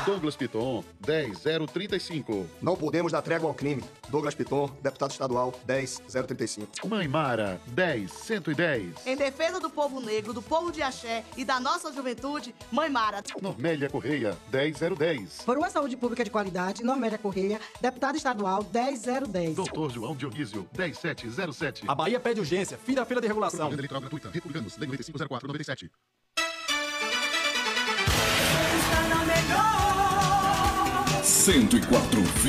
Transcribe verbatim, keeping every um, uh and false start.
Douglas Piton, dez zero trinta e cinco. Não podemos dar trégua ao crime. Douglas Piton, deputado estadual, dez zero trinta e cinco. Mãe Mara, dez cento e dez. Em defesa do povo negro, do povo de axé e da nossa juventude, Mãe Mara. Normélia Correia, dez zero dez. Por uma saúde pública de qualidade, Normélia Correia, deputado estadual, dez zero dez. Doutor João Dionísio, dez sete zero sete. A Bahia pede urgência. Fim da feira de regulação. Propaganda eleitoral gratuita. Republicanos, lei noventa e cinco zero quatro noventa e sete. Está na melhor. cento e quatro